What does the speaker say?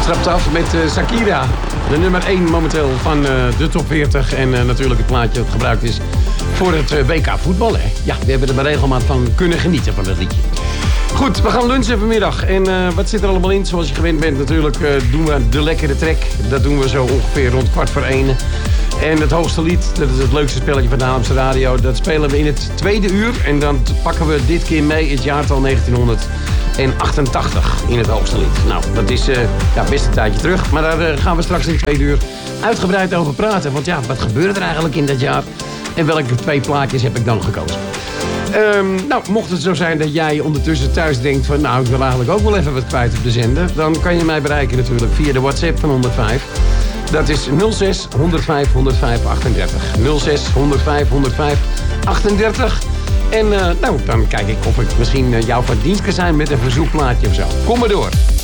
trapt af met Shakira. De nummer 1 momenteel van de top 40. En natuurlijk het plaatje dat gebruikt is voor het WK voetbal. Hè? Ja, we hebben er maar regelmatig van kunnen genieten van dat liedje. Goed, we gaan lunchen vanmiddag. En wat zit er allemaal in? Zoals je gewend bent natuurlijk doen we de lekkere trek. Dat doen we zo ongeveer rond 1:15. En het hoogste lied, dat is het leukste spelletje van de Haarlemse Radio. Dat spelen we in het tweede uur. En dan pakken we dit keer mee het jaartal 1988 in het hoogste lied. Nou, dat is best een tijdje terug. Maar daar gaan we straks in het tweede uur uitgebreid over praten. Want ja, wat gebeurde er eigenlijk in dat jaar? En welke 2 plaatjes heb ik dan gekozen? Mocht het zo zijn dat jij ondertussen thuis denkt van... nou, ik wil eigenlijk ook wel even wat kwijt op de zender... dan kan je mij bereiken natuurlijk via de WhatsApp van 105. Dat is 06 105 105 38. 06 105 105 38. En dan kijk ik of ik misschien jou van dienst kan zijn met een verzoekplaatje of zo. Kom maar door.